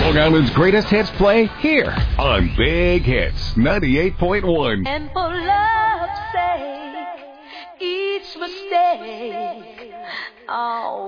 Long Island's greatest hits play here on Big Hits 98.1. And for love's sake, each mistake, oh.